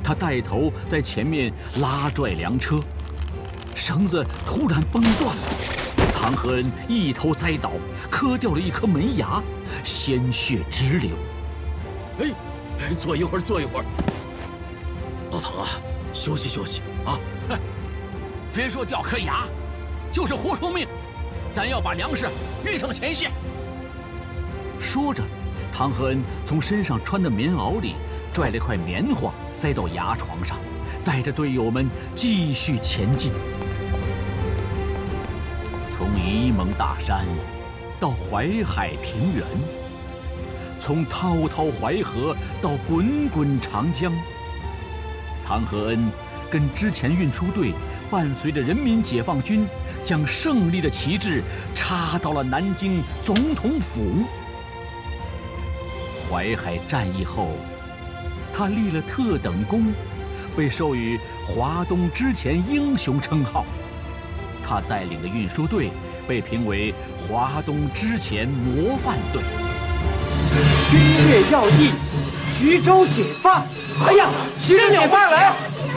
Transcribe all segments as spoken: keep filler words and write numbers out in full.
他带头在前面拉拽粮车，绳子突然崩断了，唐和恩一头栽倒，磕掉了一颗门牙，鲜血直流。 哎，哎，坐一会儿，坐一会儿。老唐啊，休息休息啊！ 哼，别说掉颗牙，就是活出命，咱要把粮食运上前线。说着，唐和恩从身上穿的棉袄里拽了块棉花塞到牙床上，带着队友们继续前进。从沂蒙大山到淮海平原，从滔滔淮河到滚滚长江，唐和恩跟之前运输队伴随着人民解放军，将胜利的旗帜插到了南京总统府。淮海战役后，他立了特等功，被授予华东之前英雄称号。他带领的运输队被评为华东之前模范队。 军乐要义，徐州解放！哎呀，徐州解放了！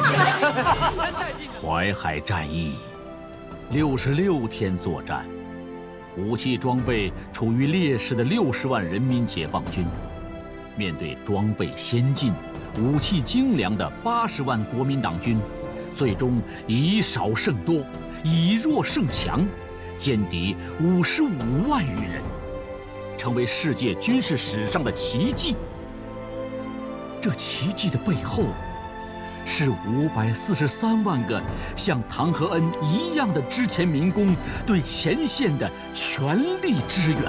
淮海战役，六十六天作战，武器装备处于劣势的六十万人民解放军，面对装备先进、武器精良的八十万国民党军，最终以少胜多，以弱胜强，歼敌五十五万余人，成为世界军事史上的奇迹。这奇迹的背后，是五百四十三万个像唐和恩一样的之前民工对前线的全力支援。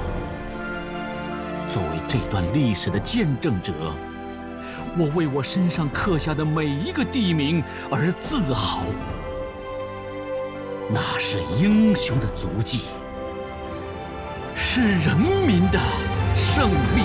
作为这段历史的见证者，我为我身上刻下的每一个地名而自豪。那是英雄的足迹，是人民的胜利。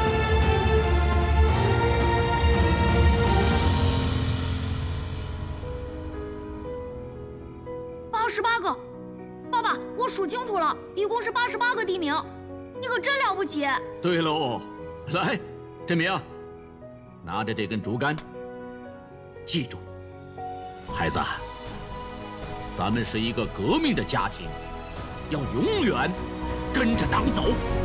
八十八个，爸爸，我数清楚了，一共是八十八个地名，你可真了不起。 对喽，来，振明，拿着这根竹竿，记住，孩子，咱们是一个革命的家庭，要永远跟着党走。